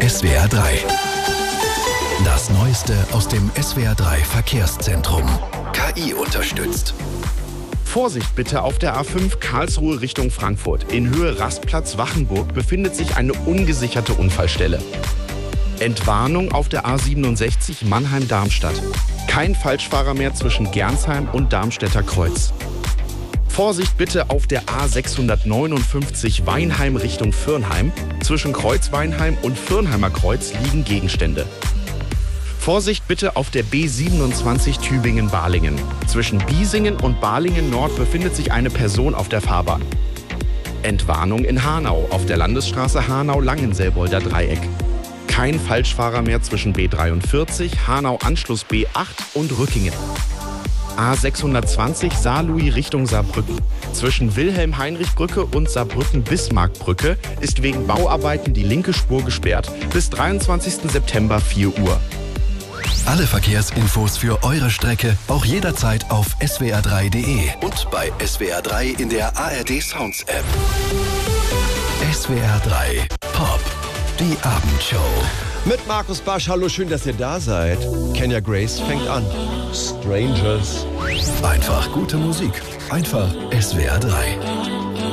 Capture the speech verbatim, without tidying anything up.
S W R drei. Das Neueste aus dem S W R drei Verkehrszentrum. K I unterstützt. Vorsicht bitte auf der A fünf Karlsruhe Richtung Frankfurt. In Höhe Rastplatz Wachenburg befindet sich eine ungesicherte Unfallstelle. Entwarnung auf der A siebenundsechzig Mannheim-Darmstadt. Kein Falschfahrer mehr zwischen Gernsheim und Darmstädter Kreuz. Vorsicht bitte auf der A sechshundertneunundfünfzig Weinheim Richtung Fürnheim. Zwischen Kreuz Weinheim und Fürnheimer Kreuz liegen Gegenstände. Vorsicht bitte auf der B siebenundzwanzig Tübingen-Balingen. Zwischen Biesingen und Balingen Nord befindet sich eine Person auf der Fahrbahn. Entwarnung in Hanau auf der Landesstraße Hanau-Langenselbolder Dreieck. Kein Falschfahrer mehr zwischen B dreiundvierzig, Hanau-Anschluss B acht und Rückingen. A sechshundertzwanzig Saarlouis Richtung Saarbrücken. Zwischen Wilhelm-Heinrich-Brücke und Saarbrücken-Bismarck-Brücke ist wegen Bauarbeiten die linke Spur gesperrt. Bis dreiundzwanzigsten September vier Uhr. Alle Verkehrsinfos für eure Strecke auch jederzeit auf S W R drei Punkt D E und bei S W R drei in der A R D Sounds App. S W R drei Pop, die Abendshow. Mit Markus Basch, hallo, schön, dass ihr da seid. Kenya Grace fängt an. Strangers. Einfach gute Musik. Einfach S W R drei.